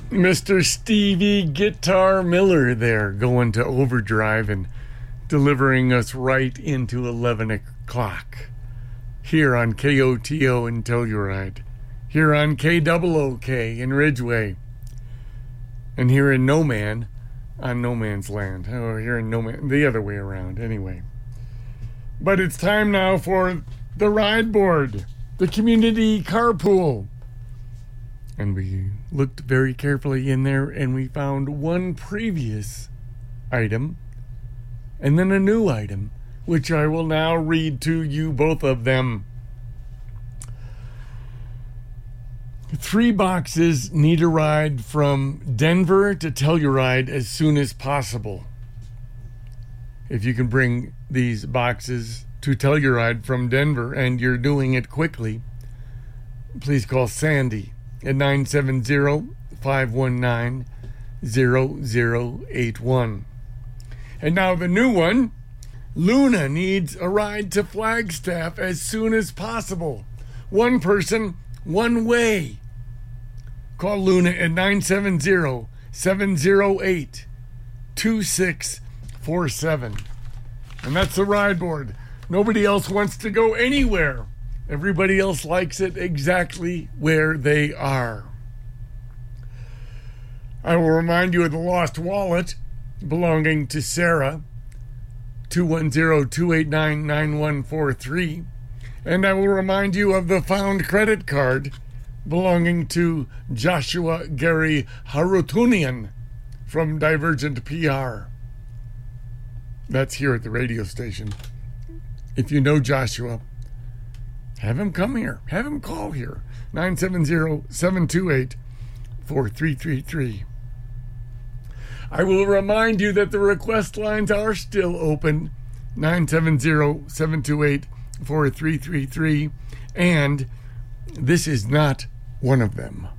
Mr. Stevie Guitar Miller there, going to overdrive and delivering us right into 11 o'clock. Here on KOTO in Telluride. Here on KOOK in Ridgeway. And here in No Man, on No Man's Land. Oh, here in No Man, the other way around, anyway. But it's time now for the ride board, the community carpool. And we looked very carefully in there and we found one previous item and then a new item, which I will now read to you, both of them. 3 boxes need a ride from Denver to Telluride as soon as possible. If you can bring these boxes to Telluride from Denver and you're doing it quickly, please call Sandy at 970-519-0081. And now the new one, Luna needs a ride to Flagstaff as soon as possible. One person, one way. Call Luna at 970-708-2647. And that's the ride board. Nobody else wants to go anywhere. Everybody else likes it exactly where they are. I will remind you of the lost wallet belonging to Sarah, 210-289-9143. And I will remind you of the found credit card belonging to Joshua Gary Harutunian from Divergent PR. That's here at the radio station. If you know Joshua, have him come here. Have him call here. 970-728-4333. I will remind you that the request lines are still open. 970-728-4333. And this is not one of them.